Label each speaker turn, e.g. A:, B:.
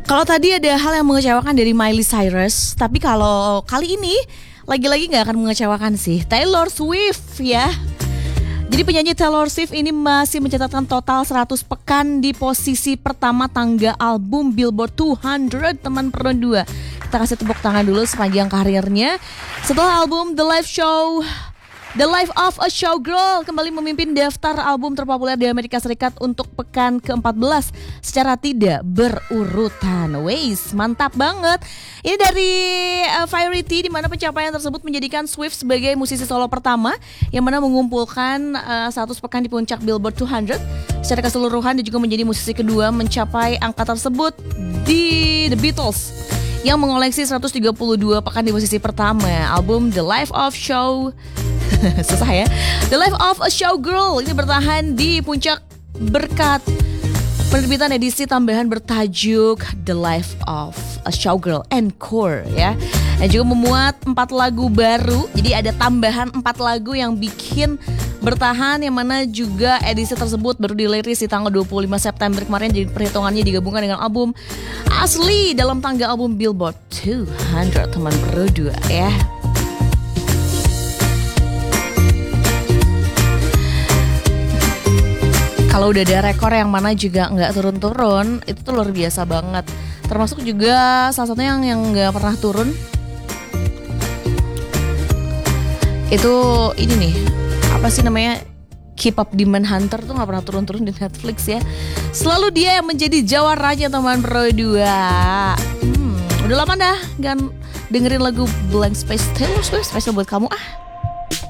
A: Kalau tadi ada hal yang mengecewakan dari Miley Cyrus, tapi kalau kali ini lagi-lagi nggak akan mengecewakan sih. Taylor Swift ya. Jadi penyanyi Taylor Swift ini masih mencatatkan total 100 pekan di posisi pertama tangga album Billboard 200 teman berdua. Kita kasih tepuk tangan dulu sepanjang karirnya. Setelah album The Life of a Showgirl kembali memimpin daftar album terpopuler di Amerika Serikat untuk pekan ke-14 secara tidak berurutan. Weis, mantap banget. Ini dari Variety, di mana pencapaian tersebut menjadikan Swift sebagai musisi solo pertama yang mana mengumpulkan 100 pekan di puncak Billboard 200 secara keseluruhan, dan juga menjadi musisi kedua mencapai angka tersebut di The Beatles yang mengoleksi 132 pekan di posisi pertama. Album The Life of Susah ya. The Life of a Showgirl ini bertahan di puncak berkat penerbitan edisi tambahan bertajuk The Life of a Showgirl Encore ya. Dan juga memuat 4 lagu baru. Jadi ada tambahan 4 lagu yang bikin bertahan, yang mana juga edisi tersebut baru dirilis di tanggal 25 September kemarin. Jadi perhitungannya digabungkan dengan album asli dalam tangga album Billboard 200 teman berdua ya. Kalau udah ada rekor yang mana juga nggak turun-turun, itu tuh luar biasa banget. Termasuk juga salah satunya yang nggak pernah turun, itu ini nih, apa sih namanya, K-pop Demon Hunter tuh nggak pernah turun-turun di Netflix ya. Selalu dia yang menjadi jawaranya teman berdua. Udah lama dah nggak dengerin lagu Blank Space Taylor Swift, spesial buat kamu ah.